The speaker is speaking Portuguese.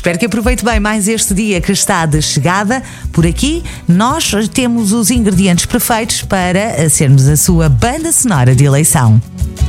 Espero que aproveite bem mais este dia que está de chegada. Por aqui, nós temos os ingredientes perfeitos para sermos a sua banda sonora de eleição.